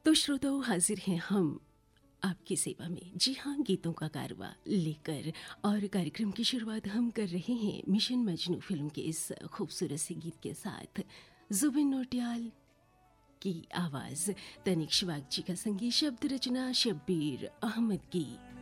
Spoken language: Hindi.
तो श्रोताओं, हाजिर हैं हम आपकी सेवा में। जी हाँ, गीतों का कारवा लेकर, और कार्यक्रम की शुरुआत हम कर रहे हैं मिशन मजनू फिल्म के इस खूबसूरत से गीत के साथ। जुबिन नौटियाल की आवाज़, तनिक शिवाग जी का संगीत, शब्द रचना शब्बीर अहमद की।